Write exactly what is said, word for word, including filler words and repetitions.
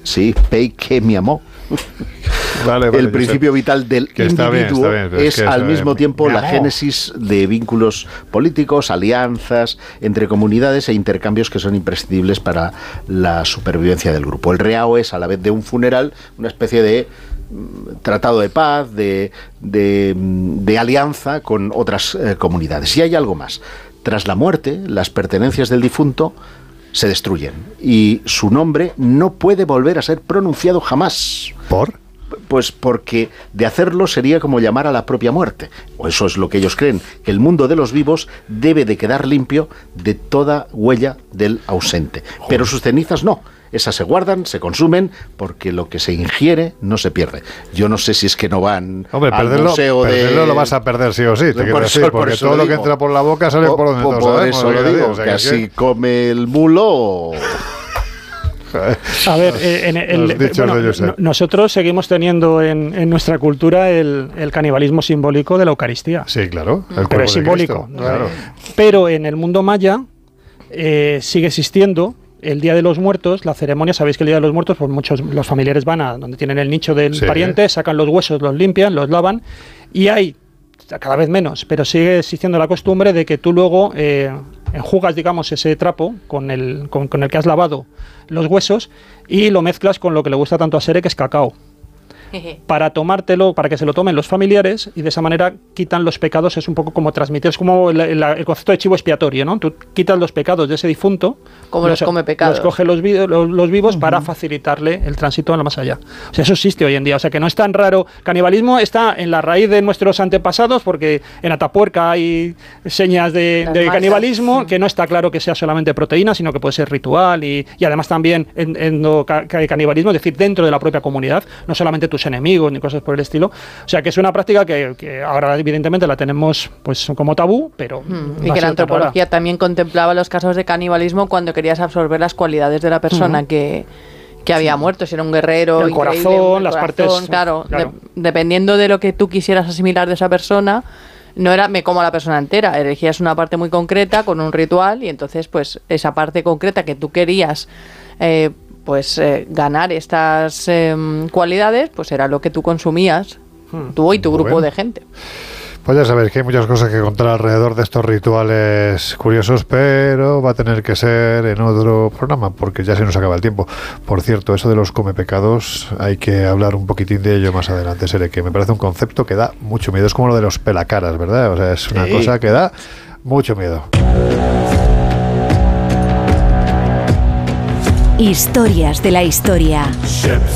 Sí, pei que mi amor. Vale, vale, el principio vital del individuo bien, bien, es, es al mismo tiempo la génesis de vínculos políticos, alianzas entre comunidades e intercambios que son imprescindibles para la supervivencia del grupo. El reao es a la vez de un funeral una especie de tratado de paz, de, de, de alianza con otras eh, comunidades. Y hay algo más. Tras la muerte, las pertenencias del difunto se destruyen y su nombre no puede volver a ser pronunciado jamás. ¿Por? Pues porque de hacerlo sería como llamar a la propia muerte, o eso es lo que ellos creen, que el mundo de los vivos debe de quedar limpio de toda huella del ausente. Joder. Pero sus cenizas no. Esas se guardan, se consumen, porque lo que se ingiere no se pierde. Yo no sé si es que no van Hombre, al perderlo, museo de... perderlo lo vas a perder sí o sí, te quiero decir, porque todo lo, lo que entra por la boca sale o, por donde por, no sabemos. Por eso lo digo, o sea, que, que así come el mulo... A ver, en el, el, bueno, no, nosotros seguimos teniendo en, en nuestra cultura el, el canibalismo simbólico de la Eucaristía. Sí, claro. El pero es simbólico. Cristo, claro. Pero en el mundo maya eh, sigue existiendo el Día de los Muertos, la ceremonia. Sabéis que el Día de los Muertos, pues muchos los familiares van a donde tienen el nicho del sí. pariente, sacan los huesos, los limpian, los lavan, y hay cada vez menos, pero sigue existiendo la costumbre de que tú luego eh, enjugas, digamos, ese trapo con el, con, con el que has lavado los huesos y lo mezclas con lo que le gusta tanto a Sere, que es cacao, para tomártelo, para que se lo tomen los familiares, y de esa manera quitan los pecados. Es un poco como transmitir, es como el, el, el concepto de chivo expiatorio, ¿no? Tú quitas los pecados de ese difunto, como los, los come pecados, los coge los, los, los vivos uh-huh. para facilitarle el tránsito a la más allá. O sea, eso existe hoy en día, o sea que no es tan raro. Canibalismo está en la raíz de nuestros antepasados, porque en Atapuerca hay señas de, de canibalismo, uh-huh. que no está claro que sea solamente proteína, sino que puede ser ritual, y, y además también en, en, en canibalismo, es decir, dentro de la propia comunidad, no solamente tus enemigos ni cosas por el estilo. O sea que es una práctica que, que ahora evidentemente la tenemos pues como tabú, pero mm, y que la antropología también contemplaba los casos de canibalismo cuando querías absorber las cualidades de la persona uh-huh. que, que había muerto, si era un guerrero, el corazón, las corazón, partes, claro, claro. De, dependiendo de lo que tú quisieras asimilar de esa persona, no era me como a la persona entera, elegías una parte muy concreta con un ritual, y entonces pues esa parte concreta que tú querías eh, pues eh, ganar estas eh, cualidades, pues era lo que tú consumías, hmm. tú y tu grupo bueno. de gente. Pues ya sabéis que hay muchas cosas que contar alrededor de estos rituales curiosos, pero va a tener que ser en otro programa, porque ya se nos acaba el tiempo. Por cierto, eso de los come pecados, hay que hablar un poquitín de ello más adelante, Sere, que me parece un concepto que da mucho miedo. Es como lo de los pelacaras, ¿verdad? O sea, es una sí. cosa que da mucho miedo. Historias de la historia.